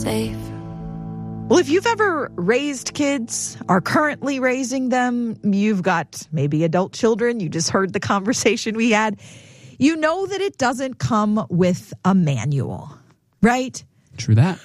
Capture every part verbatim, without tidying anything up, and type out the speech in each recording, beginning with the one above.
safe. Well, if you've ever raised kids, are currently raising them, you've got maybe adult children, you just heard the conversation we had, you know that it doesn't come with a manual, right? True that.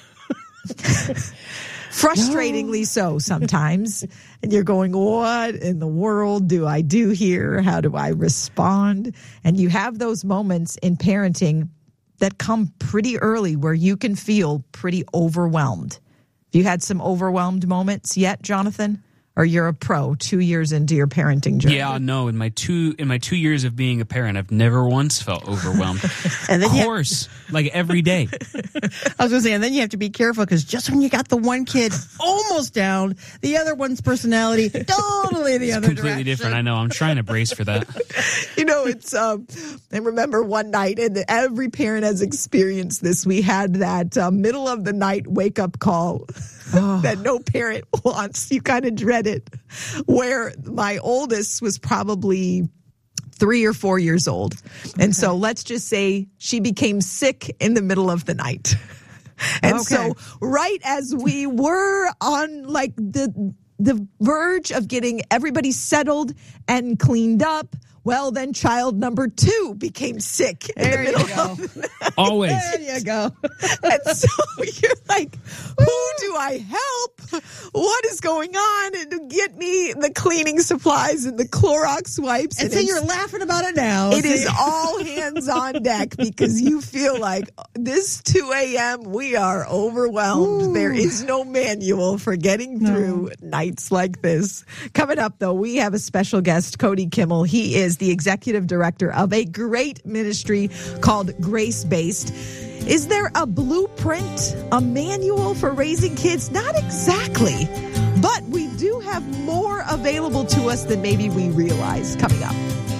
Frustratingly no. so sometimes. And you're going, what in the world do I do here? How do I respond? And you have those moments in parenting that come pretty early where you can feel pretty overwhelmed. Have you had some overwhelmed moments yet, Jonathan? Or you're a pro two years into your parenting journey? Yeah, no. In my two in my two years of being a parent, I've never once felt overwhelmed. And then of course, have, like every day. I was going to say, and then you have to be careful because just when you got the one kid almost down, the other one's personality totally the it's other completely direction. different. I know. I'm trying to brace for that. You know, it's, um, I remember one night, and every parent has experienced this. We had that uh, middle of the night wake up call. Oh. That no parent wants. You kind of dread it. Where my oldest was probably three or four years old. And okay. so let's just say she became sick in the middle of the night. And okay. so right as we were on like the the verge of getting everybody settled and cleaned up, well, then child number two became sick in there the middle you go. of the night. Always. There you go. And so you're like, who do I help? What is going on? And get me the cleaning supplies and the Clorox wipes. And, and so you're laughing about it now. It see? is all hands on deck because you feel like this two a.m. we are overwhelmed. Ooh. There is no manual for getting through no. nights like this. Coming up, though, we have a special guest, Cody Kimmel. He is the executive director of a great ministry called Grace Based. Is there a blueprint, a manual for raising kids? Not exactly, but we do have more available to us than maybe we realize. Coming up.